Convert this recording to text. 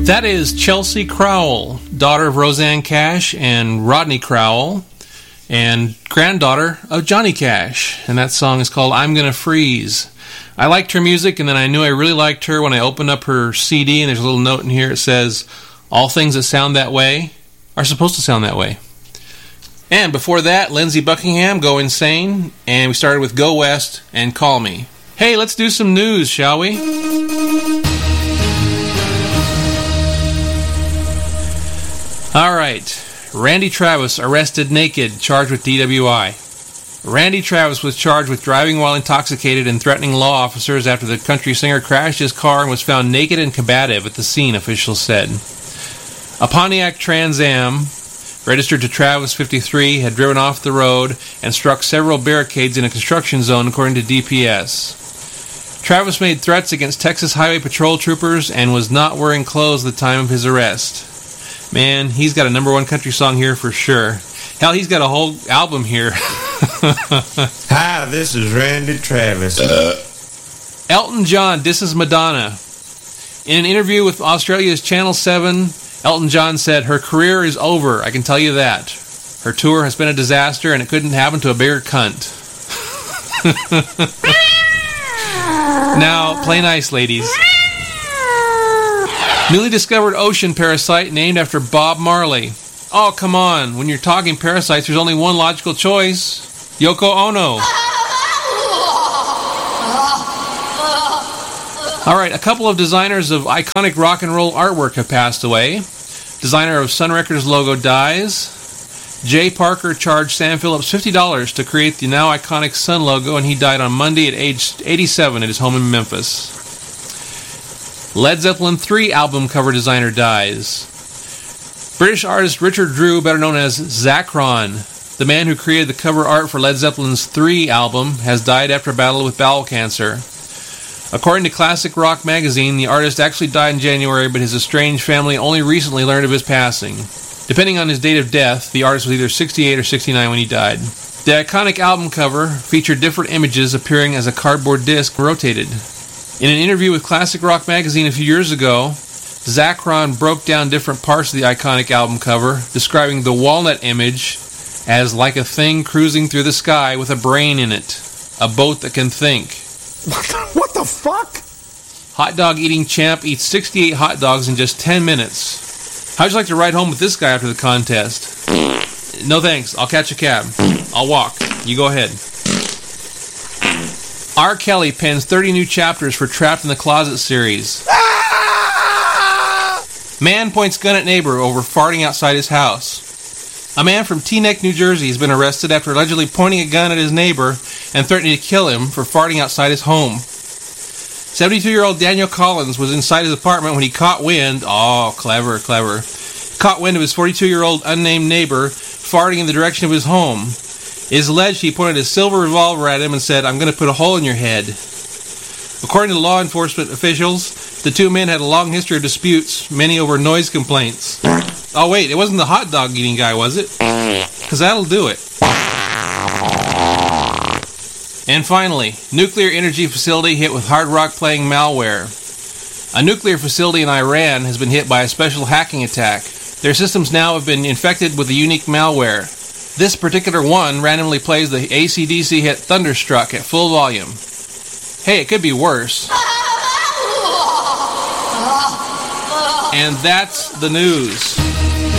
That is Chelsea Crowell, daughter of Roseanne Cash and Rodney Crowell, and granddaughter of Johnny Cash. And that song is called I'm Gonna Freeze. I liked her music, and then I knew I really liked her when I opened up her CD, and there's a little note in here. It says, all things that sound that way are supposed to sound that way. And before that, Lindsey Buckingham, Go Insane, and we started with Go West and Call Me. Hey, let's do some news, shall we? All right. Randy Travis arrested naked, charged with DWI. Randy Travis was charged with driving while intoxicated and threatening law officers after the country singer crashed his car and was found naked and combative at the scene, officials said. A Pontiac Trans Am, registered to Travis 53, had driven off the road and struck several barricades in a construction zone, according to DPS. Travis made threats against Texas Highway Patrol troopers and was not wearing clothes at the time of his arrest. Man, he's got a number one country song here for sure. Hell, he's got a whole album here. Hi, this is Randy Travis. Elton John disses Madonna. In an interview with Australia's Channel 7, Elton John said, her career is over, I can tell you that. Her tour has been a disaster and it couldn't happen to a bigger cunt. Now, play nice, ladies. Newly discovered ocean parasite named after Bob Marley. Oh, come on. When you're talking parasites, there's only one logical choice. Yoko Ono. All right, a couple of designers of iconic rock and roll artwork have passed away. Designer of Sun Records logo dies. Jay Parker charged Sam Phillips $50 to create the now iconic Sun logo, and he died on Monday at age 87 at his home in Memphis. Led Zeppelin 3 album cover designer dies. British artist Richard Drew, better known as Zacron, the man who created the cover art for Led Zeppelin's 3 album, has died after a battle with bowel cancer. According to Classic Rock magazine, the artist actually died in January, but his estranged family only recently learned of his passing. Depending on his date of death, the artist was either 68 or 69 when he died. The iconic album cover featured different images appearing as a cardboard disc rotated. In an interview with Classic Rock magazine a few years ago, Zacron broke down different parts of the iconic album cover, describing the walnut image as like a thing cruising through the sky with a brain in it. A boat that can think. What the fuck? Hot dog eating champ eats 68 hot dogs in just 10 minutes. How'd you like to ride home with this guy after the contest? No thanks, I'll catch a cab. I'll walk. You go ahead. R. Kelly pens 30 new chapters for Trapped in the Closet series. Man points gun at neighbor over farting outside his house. A man from Teaneck, New Jersey has been arrested after allegedly pointing a gun at his neighbor and threatening to kill him for farting outside his home. 72-year-old Daniel Collins was inside his apartment when he caught wind. Oh, clever. Caught wind of his 42-year-old unnamed neighbor farting in the direction of his home. It is alleged he pointed a silver revolver at him and said, I'm going to put a hole in your head. According to law enforcement officials, the two men had a long history of disputes, many over noise complaints. Oh wait, it wasn't the hot dog eating guy, was it? Because that'll do it. And finally, nuclear energy facility hit with hard rock playing malware. A nuclear facility in Iran has been hit by a special hacking attack. Their systems now have been infected with a unique malware. This particular one randomly plays the AC/DC hit Thunderstruck at full volume. Hey, it could be worse. And that's the news.